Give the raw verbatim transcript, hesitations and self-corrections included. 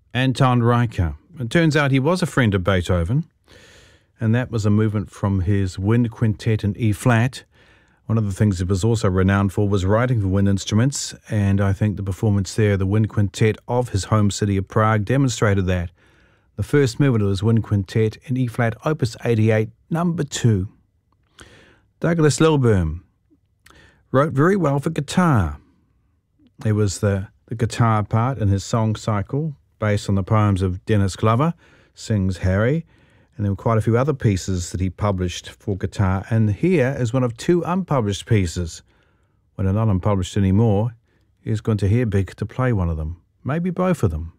Anton Reicher. It turns out he was a friend of Beethoven, and that was a movement from his Wind Quintet in E-flat. One of the things he was also renowned for was writing for wind instruments, and I think the performance there, the Wind Quintet of his home city of Prague, demonstrated that. The first movement of his Wind Quintet in E-flat, Opus eighty-eight, number two. Douglas Lilburn wrote very well for guitar. There was the, the guitar part in his song cycle, based on the poems of Dennis Glover, sings Harry, and there were quite a few other pieces that he published for guitar, and here is one of two unpublished pieces. When they're not unpublished anymore, he's going to hear Big to play one of them, maybe both of them.